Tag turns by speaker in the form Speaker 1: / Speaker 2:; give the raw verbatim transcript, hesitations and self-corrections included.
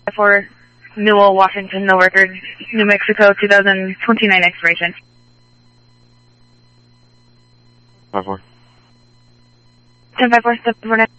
Speaker 1: for Newell, Washington, no record, New Mexico, two thousand twenty-nine expiration.
Speaker 2: Five four.
Speaker 1: ten five four, step four nine.